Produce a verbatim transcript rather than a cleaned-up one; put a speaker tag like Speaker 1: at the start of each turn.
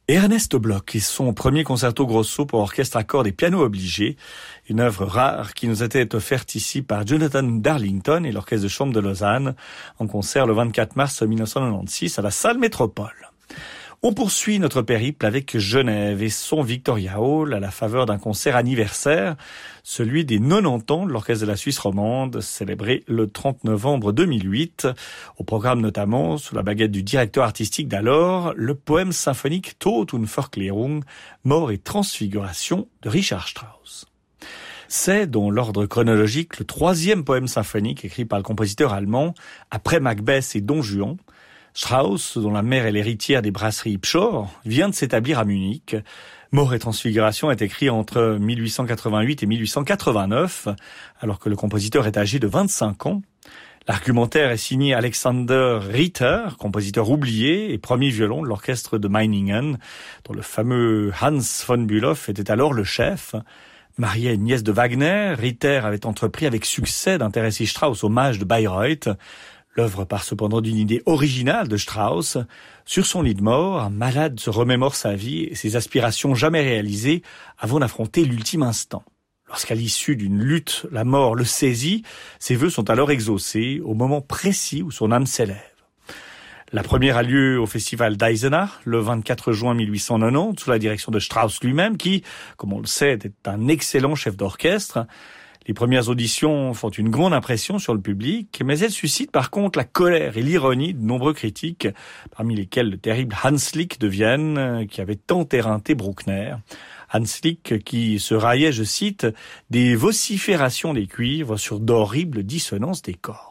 Speaker 1: Ernest Bloch et son premier concerto grosso pour orchestre à cordes et piano obligé, une œuvre rare qui nous était offerte ici par Jonathan Darlington et l'orchestre de chambre de Lausanne en concert le vingt-quatre mars mille neuf cent quatre-vingt-seize à la salle Métropole. On poursuit notre périple avec Genève et son Victoria Hall à la faveur d'un concert anniversaire, celui des quatre-vingt-dix ans de l'Orchestre de la Suisse romande, célébré le trente novembre deux mille huit. Au programme notamment, sous la baguette du directeur artistique d'alors, le poème symphonique Tod und Verklärung, mort et transfiguration de Richard Strauss. C'est, dans l'ordre chronologique, le troisième poème symphonique écrit par le compositeur allemand, après Macbeth et Don Juan. Strauss, dont la mère est l'héritière des brasseries Pschorr, vient de s'établir à Munich. Mort et transfiguration est écrit entre mille huit cent quatre-vingt-huit et mille huit cent quatre-vingt-neuf, alors que le compositeur est âgé de vingt-cinq ans. L'argumentaire est signé Alexander Ritter, compositeur oublié et premier violon de l'orchestre de Meiningen, dont le fameux Hans von Bülow était alors le chef. Mariée à une nièce de Wagner, Ritter avait entrepris avec succès d'intéresser Strauss au mage de Bayreuth. L'œuvre part cependant d'une idée originale de Strauss. Sur son lit de mort, un malade se remémore sa vie et ses aspirations jamais réalisées avant d'affronter l'ultime instant. Lorsqu'à l'issue d'une lutte, la mort le saisit, ses vœux sont alors exaucés au moment précis où son âme s'élève. La première a lieu au festival d'Eisenach, le vingt-quatre juin mille huit cent quatre-vingt-dix, sous la direction de Strauss lui-même, qui, comme on le sait, est un excellent chef d'orchestre. Les premières auditions font une grande impression sur le public, mais elles suscitent par contre la colère et l'ironie de nombreux critiques, parmi lesquels le terrible Hans Lick de Vienne, qui avait tant éreinté Bruckner. Hans Lick qui se raillait, je cite, des vociférations des cuivres sur d'horribles dissonances des cordes.